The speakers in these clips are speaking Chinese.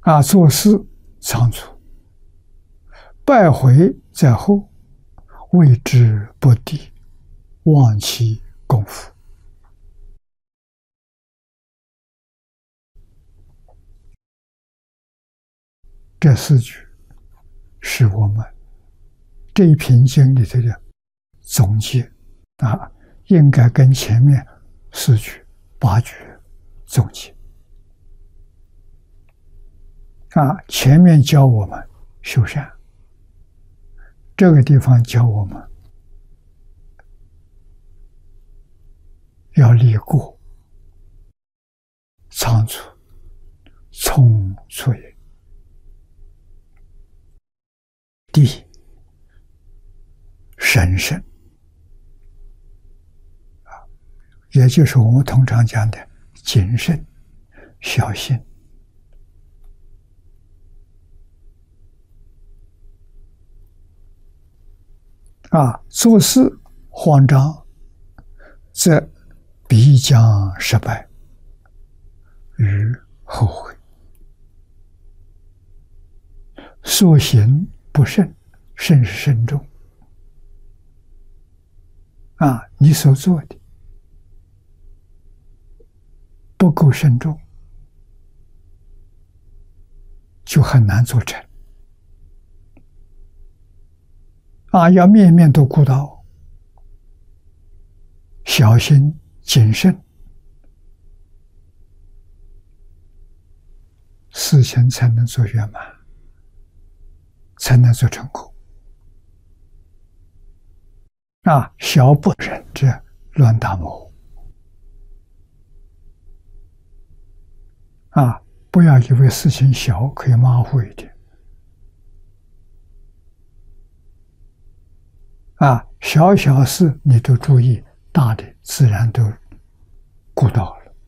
做事仓促，败回在后，谓之不敌，忘其功夫。这四句是我们这一篇经里头的总结应该跟前面4句、8句总结。前面教我们修善，这个地方教我们要离过，仓促，匆促也。第一，审慎，也就是我们通常讲的谨慎、小心。做事慌张，则必将失败，与后悔；所行不慎，慎是慎重。你所做的不够慎重，就很难做成。要面面都顾到，小心谨慎，事情才能做圆满，才能做成功。小不忍者乱大谋。不要以为事情小可以马虎一点。小小事你都注意，大的自然都顾到了。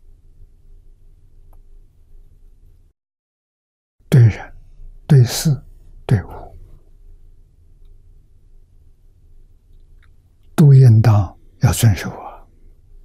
对人、对事、对物，都应当要遵守。